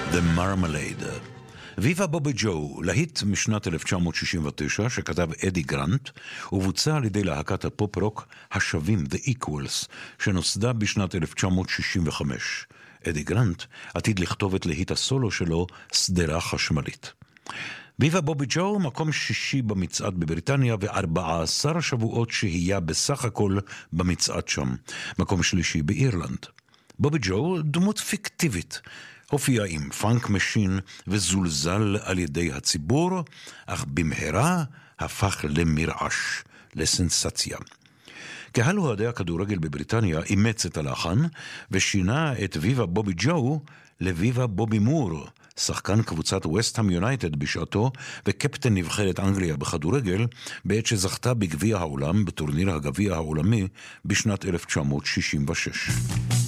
The Marmalade. ויבה בובי ג'ו, להיט משנת 1969 שכתב אדי גרנט, ובוצע על ידי להקת הפופ-רוק השווים, The Equals, שנוסדה בשנת 1965. אדי גרנט עתיד לכתוב את להיט הסולו שלו, סדרה חשמלית. ויבה בובי ג'ו, מקום 6 במצעד בבריטניה ו14 שבועות שהייה בסך הכל במצעד שם. מקום 3 באירלנד. בובי ג'ו דמות פיקטיבית, הופיע עם פאנק משין וזולזל על ידי הציבור, אך במהרה הפך למרעש, לסנסציה. קהל אוהדי הכדורגל בבריטניה אימץ את הלחן ושינה את ויבה בובי ג'ו לויבה בובי מור, שחקן קבוצת וסט-האם יונייטד בשעתו וקפטן נבחרת אנגליה בכדורגל, בעת שזכתה בגביע העולם בטורניר הגביע העולמי בשנת 1966.